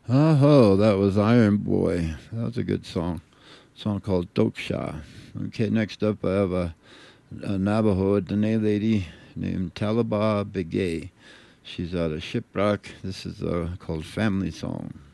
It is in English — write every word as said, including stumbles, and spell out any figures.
Oh, that was Iron Boy. That was a good song. Song called Doksha. Okay, next up I have a, a Navajo Dene lady named Talaba Begay. She's out of Shiprock. This is uh, called Family Song.